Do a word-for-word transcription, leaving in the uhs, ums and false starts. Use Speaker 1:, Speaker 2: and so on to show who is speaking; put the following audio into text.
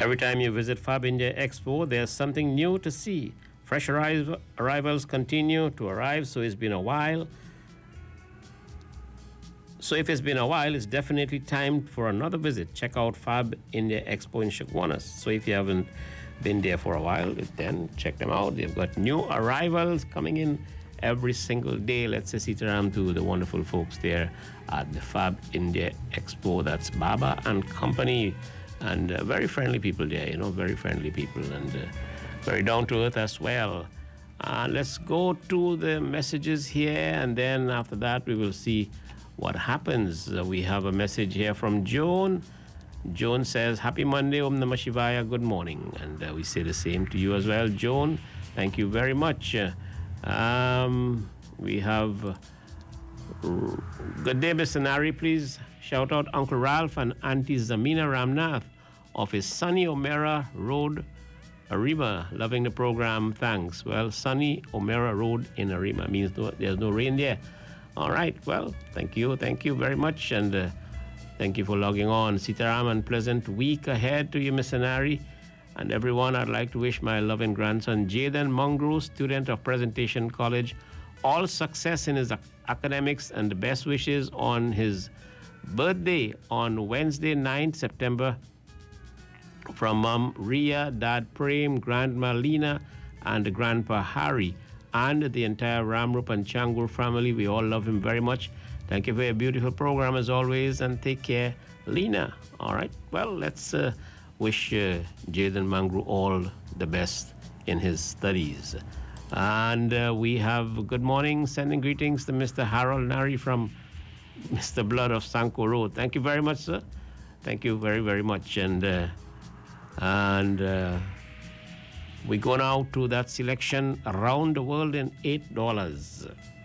Speaker 1: Every time you visit Fab India Expo, there's something new to see. Fresh arri- arrivals continue to arrive, so it's been a while. So if it's been a while, it's definitely time for another visit. Check out Fab India Expo in Chaguanas. So if you haven't been there for a while, then check them out. They've got new arrivals coming in every single day. Let's say Sitaram to the wonderful folks there at the Fab India Expo. That's Baba and Company. And uh, very friendly people there, you know, very friendly people and uh, very down to earth as well. Uh, let's go to the messages here, and then after that, we will see what happens. Uh, we have a message here from Joan. Joan says, Happy Monday, Om Namah Shivaya, good morning. And uh, we say the same to you as well, Joan. Thank you very much. Uh, um, we have, uh, good day, Mister Nari, please shout out Uncle Ralph and Auntie Zamina Ramnath of his sunny Omera Road, Arima. Loving the program, thanks. Well, sunny Omera Road in Arima means no, there's no rain there. All right, well, thank you, thank you very much, and uh, thank you for logging on. Sitaram, and pleasant week ahead to you, Mister Nari. And everyone, I'd like to wish my loving grandson, Jaden Mungru, student of Presentation College, all success in his ac- academics and the best wishes on his birthday on Wednesday, ninth September, from Mom Ria, Dad Prem, Grandma Lena, and Grandpa Harry, and the entire Ramrup and Changur family. We all love him very much. Thank you for your beautiful program as always, and take care, Lena. All right, well, let's uh, wish uh, Jaden Mangru all the best in his studies. And uh, we have good morning, sending greetings to Mister Harold Nari from Mister Blood of Sanko Road. Thank you very much, sir. Thank you very, very much. And uh, and uh, we go now to that selection around the world in eight dollars.